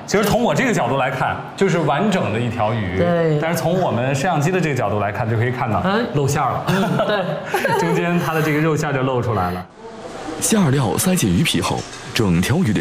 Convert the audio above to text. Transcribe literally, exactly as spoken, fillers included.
其实从我这个角度来看，就是完整的一条鱼。 对。 但是从我们摄像机的这个角度来看，就可以看到露馅了。 嗯，对。 中间它的这个肉馅就露出来了。 馅料塞进鱼皮后，整条鱼的